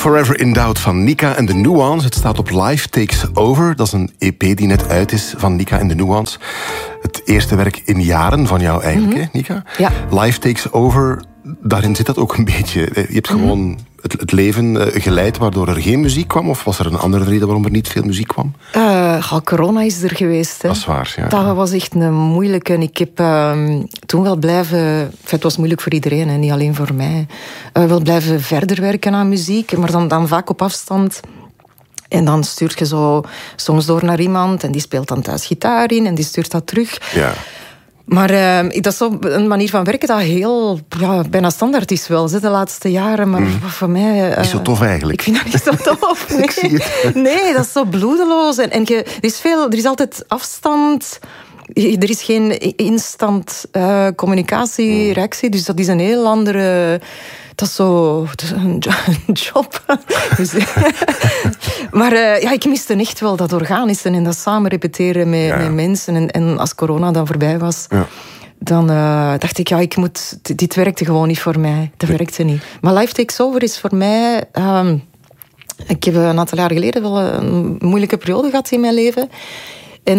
Forever in Doubt van Nika en The Nuance. Het staat op Life Takes Over. Dat is een EP die net uit is van Nika en The Nuance. Het eerste werk in jaren van jou eigenlijk, hè, Nika? Ja. Life Takes Over, daarin zit dat ook een beetje. Je hebt gewoon het leven geleid waardoor er geen muziek kwam? Of was er een andere reden waarom er niet veel muziek kwam? Corona is er geweest. Hè. Dat is waar, ja. Dat was echt een moeilijke. En ik heb toen wel blijven... Het was moeilijk voor iedereen, hè, niet alleen voor mij. Wel blijven verder werken aan muziek, maar dan vaak op afstand. En dan stuurt je zo songs door naar iemand en die speelt dan thuis gitaar in en die stuurt dat terug. Ja. Maar dat is zo een manier van werken dat heel bijna standaard is wel, de laatste jaren. Maar voor mij... Niet zo tof eigenlijk. Ik vind dat niet zo tof. Nee, Ik zie het. Nee, dat is zo bloedeloos. En er is altijd afstand. Er is geen instant communicatie, reactie. Dus dat is een heel andere... Dat is zo... Het is een job. Dus, maar ik miste echt wel dat organische en dat samen repeteren met mensen. En als corona dan voorbij was... Ja. Dan dacht ik, dit werkte gewoon niet voor mij. Dat werkte niet. Maar Life Takes Over is voor mij... ik heb een aantal jaar geleden wel een moeilijke periode gehad in mijn leven. En...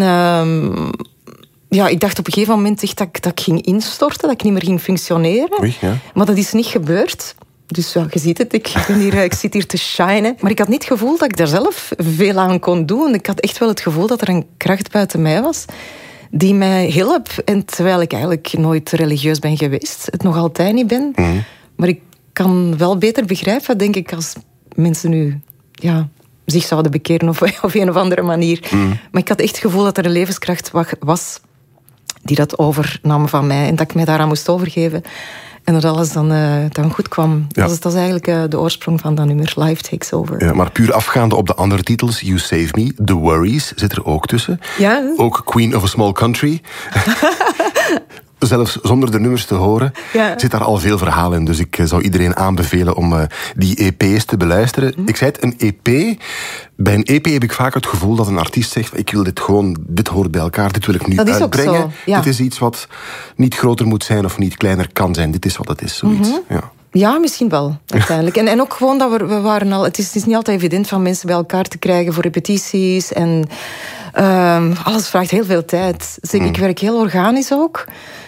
ik dacht op een gegeven moment echt dat ik ging instorten, dat ik niet meer ging functioneren. Oei, ja. Maar dat is niet gebeurd. Dus je ziet het, ik zit hier te shinen. Maar ik had niet het gevoel dat ik daar zelf veel aan kon doen. Ik had echt wel het gevoel dat er een kracht buiten mij was die mij hielp. En terwijl ik eigenlijk nooit religieus ben geweest, het nog altijd niet ben. Maar ik kan wel beter begrijpen, denk ik, als mensen nu... zich zouden bekeren op een of andere manier. Maar ik had echt het gevoel dat er een levenskracht was die dat overnam van mij en dat ik mij daaraan moest overgeven. En dat alles dan goed kwam. Ja. Dat is eigenlijk de oorsprong van dat nummer, Life Takes Over. Ja, maar puur afgaande op de andere titels, You Save Me, The Worries zit er ook tussen. Ja. Ook Queen of a Small Country. Zelfs zonder de nummers te horen, zit daar al veel verhaal in. Dus ik zou iedereen aanbevelen om die EP's te beluisteren. Ik zei het, een EP. Bij een EP heb ik vaak het gevoel dat een artiest zegt... ik wil dit hoort bij elkaar, dit wil ik nu uitbrengen. Ook zo, ja. Dit is iets wat niet groter moet zijn of niet kleiner kan zijn. Dit is wat het is, zoiets. Ja, misschien wel, uiteindelijk. En ook gewoon dat we waren al... Het is niet altijd evident van mensen bij elkaar te krijgen voor repetities. En alles vraagt heel veel tijd. Dus ik werk heel organisch ook.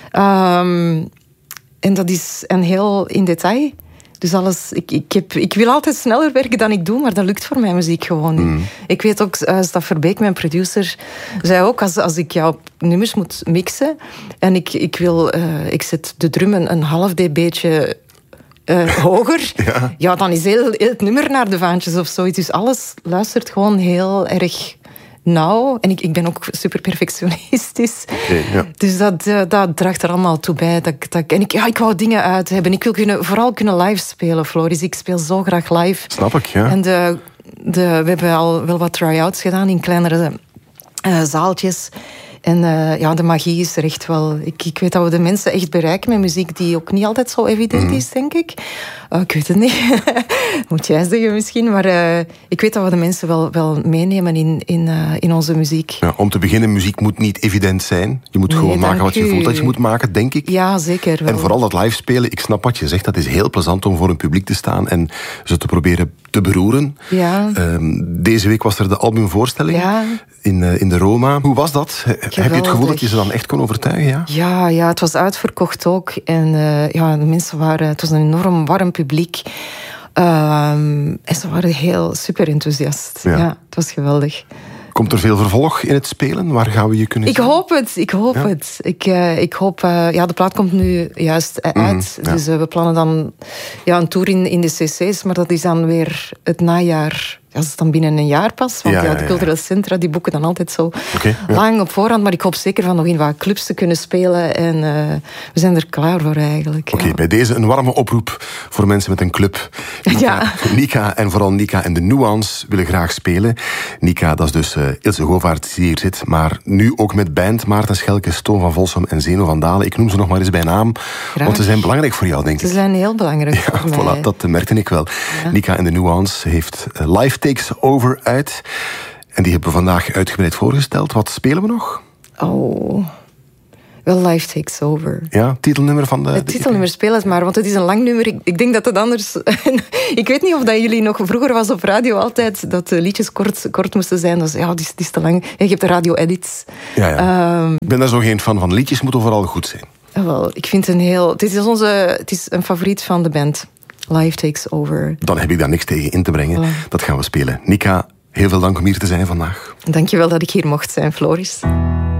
En dat is een heel in detail. Dus alles... Ik wil altijd sneller werken dan ik doe, maar dat lukt voor mijn muziek gewoon niet. Ik weet ook, Staf Verbeek, mijn producer, zei ook, als ik jou nummers moet mixen en ik zet de drum een half dB'tje hoger, dan is heel het nummer naar de vaantjes of zoiets. Dus alles luistert gewoon heel erg nauw. En ik ben ook super perfectionistisch. Dus dat draagt er allemaal toe bij. Ik wou dingen uit hebben. Ik wil vooral kunnen live spelen, Floris. Ik speel zo graag live. Snap ik, ja. En we hebben al wel wat try-outs gedaan in kleinere zaaltjes. En de magie is er echt wel. Ik weet dat we de mensen echt bereiken met muziek die ook niet altijd zo evident is, denk ik. Ik weet het niet. Moet jij zeggen misschien. Maar ik weet dat we de mensen wel meenemen in onze muziek. Ja, om te beginnen, muziek moet niet evident zijn. Je moet gewoon maken wat je voelt dat je moet maken, denk ik. Ja, zeker wel. En vooral dat live spelen, ik snap wat je zegt. Dat is heel plezant om voor een publiek te staan en ze te proberen te beroeren. Ja. Deze week was er de albumvoorstelling in de Roma. Hoe was dat? Heb je het gevoel dat je ze dan echt kon overtuigen? Ja, het was uitverkocht ook. En de mensen waren... Het was een enorm warm publiek. En ze waren heel super enthousiast. Ja, het was geweldig. Komt er veel vervolg in het spelen? Waar gaan we je kunnen zien? Ik hoop het. Ik hoop... de plaat komt nu juist uit. Dus we plannen dan een tour in de cc's. Maar dat is dan weer het najaar... Dat is dan binnen een jaar pas. Want de culturele centra die boeken dan altijd zo lang op voorhand. Maar ik hoop zeker van nog in wat clubs te kunnen spelen. En we zijn er klaar voor eigenlijk. Oké, bij deze een warme oproep voor mensen met een club. Nika en vooral Nika en The Nuance willen graag spelen. Nika, dat is dus Ilse Govaert die hier zit. Maar nu ook met band Maarten Schelkes, Toon van Volsum en Zeno van Dalen. Ik noem ze nog maar eens bij naam. Graag. Want ze zijn belangrijk voor jou, denk ik. Ze zijn heel belangrijk voor mij. Voilà, dat merkte ik wel. Ja. Nika en The Nuance heeft Life Takes Over uit. En die hebben we vandaag uitgebreid voorgesteld. Wat spelen we nog? Wel, Life Takes Over. Ja, titelnummer van de... Het titelnummer, speel het maar, want het is een lang nummer. Ik denk dat het anders... Ik weet niet of dat jullie nog... Vroeger was op radio altijd dat liedjes kort moesten zijn. Dus ja, die is te lang. En je hebt de radio-edits. Ja. Ik ben daar zo geen fan van. Liedjes moeten vooral goed zijn. Wel, ik vind het is een favoriet van de band. Life Takes Over. Dan heb ik daar niks tegen in te brengen. Voilà. Dat gaan we spelen. Nika, heel veel dank om hier te zijn vandaag. Dankjewel dat ik hier mocht zijn, Floris.